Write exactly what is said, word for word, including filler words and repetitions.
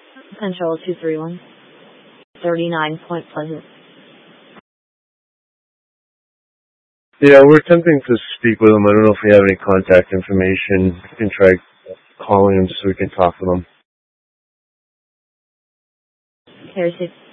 Control two three one. thirty-nine Point Pleasant. Yeah, we're attempting to speak with them. I don't know if we have any contact information. We can try calling them so we can talk to them. Here's it.